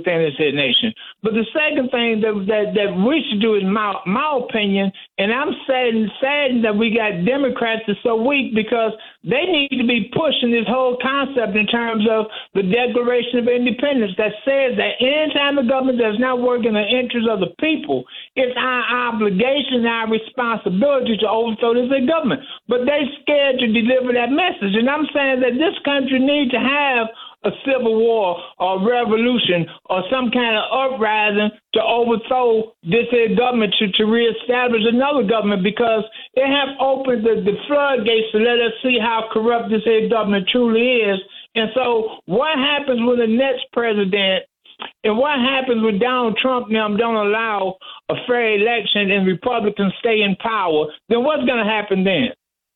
within this here nation. But the second thing that we should do, is my opinion, and I'm saddened that we got Democrats that's so weak, because they need to be pushing this whole concept in terms of the Declaration of Independence that says that anytime the government does not work in the interest of the people, it's our obligation and our responsibility to overthrow this government. But they're scared to deliver that message. And I'm saying that this country needs to have a civil war or revolution or some kind of uprising to overthrow this here government to reestablish another government, because it have opened the floodgates to let us see how corrupt this here government truly is. And so what happens when the next president and what happens when Donald Trump now don't allow a fair election and Republicans stay in power, then what's going to happen then?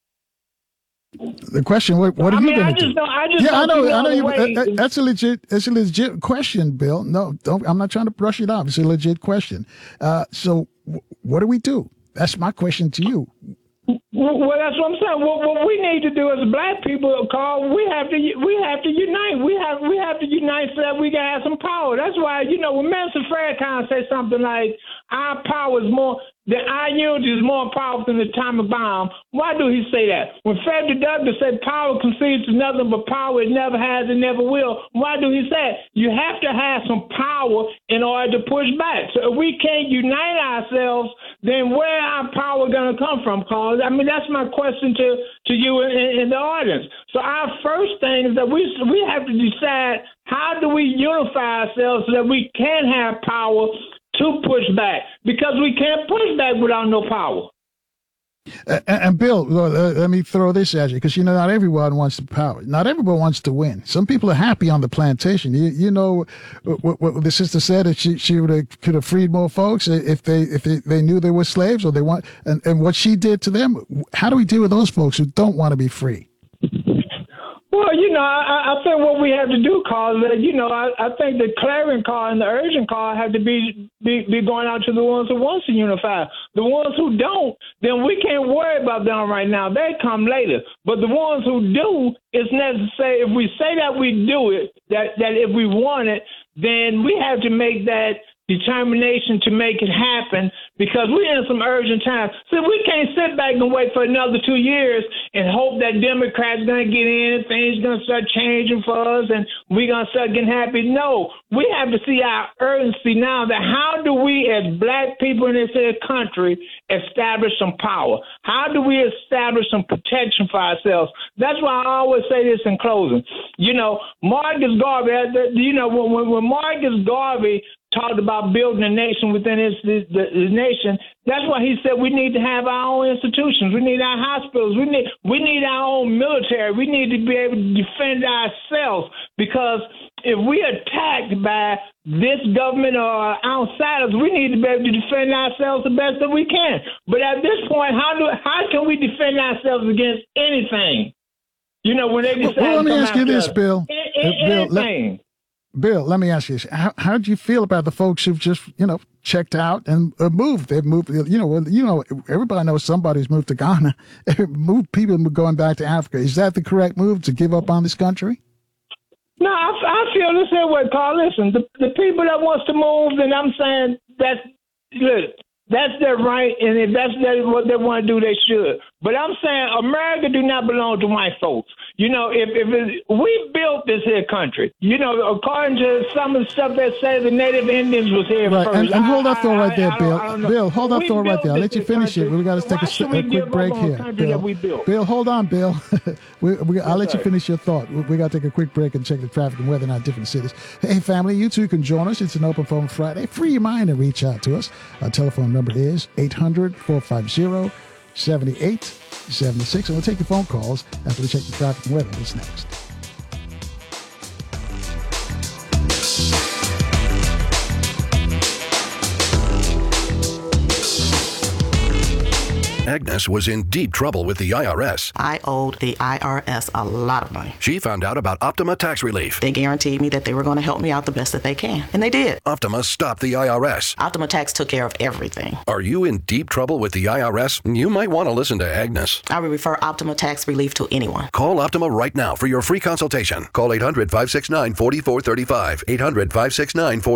The question: what are you going to do? I know. That's a legit question, Bill. No, I'm not trying to brush it off. It's a legit question. So, what do we do? That's my question to you. Well, that's what I'm saying. What we need to do as black people, Carl, we have to unite. We have to unite so that we can have some power. That's why, when Minister Farrakhan says something like, our power is more, our unity is more powerful than the atomic bomb, why do he say that? When Frederick Douglass said power concedes to nothing but power, it never has and never will, why do he say it? You have to have some power in order to push back. So if we can't unite ourselves, then where our power going to come from, Carl? I mean, that's my question to you in the audience. So our first thing is that we have to decide, how do we unify ourselves so that we can have power to push back, because we can't push back without no power. And Bill, let me throw this at you, because not everyone wants the power. Not everyone wants to win. Some people are happy on the plantation. What the sister said, that she could have freed more folks if they knew they were slaves, or they want, and what she did to them. How do we deal with those folks who don't want to be free? Well, I think what we have to do, Carl, I think the clarion call and the urgent call have to be going out to the ones who want to unify. The ones who don't, then we can't worry about them right now. They come later. But the ones who do, it's necessary. If we say that we do it, that if we want it, then we have to make that determination to make it happen, because we're in some urgent times. So we can't sit back and wait for another 2 years and hope that Democrats going to get in and things going to start changing for us and we're going to start getting happy. No, we have to see our urgency now, that how do we as black people in this country establish some power? How do we establish some protection for ourselves? That's why I always say this in closing. Marcus Garvey, when Marcus Garvey talked about building a nation within the nation, that's why he said we need to have our own institutions. We need our hospitals. We need our own military. We need to be able to defend ourselves, because if we are attacked by this government or outsiders, we need to be able to defend ourselves the best that we can. But at this point, how can we defend ourselves against anything? When they decide let me ask you this, Bill. Anything. Bill, let me ask you this. How do you feel about the folks who've just, checked out and moved? They've moved, everybody knows somebody's moved to Ghana. People going back to Africa. Is that the correct move, to give up on this country? No, I feel the same way, Carl. Listen, the people that wants to move, then I'm saying that's their right, and if that's what they want to do, they should. But I'm saying America do not belong to white folks. If we built this here country, according to some of the stuff that say the Native Indians was here right. first. And hold that thought right there, Bill. Bill, hold that thought right there. I'll let you finish it. We got to take a quick break here. Bill, hold on, Bill. I'll let you finish your thought. We got to take a quick break and check the traffic and weather in our different cities. Hey, family, you too can join us. It's an open phone Friday. Free your mind and reach out to us. Our telephone number is 800-450-7876. And we'll take your phone calls after we check the traffic and weather. What's next? Agnes was in deep trouble with the IRS. I owed the IRS a lot of money. She found out about Optima Tax Relief. They guaranteed me that they were going to help me out the best that they can. And they did. Optima stopped the IRS. Optima Tax took care of everything. Are you in deep trouble with the IRS? You might want to listen to Agnes. I would refer Optima Tax Relief to anyone. Call Optima right now for your free consultation. Call 800-569-4435. 800-569-4435.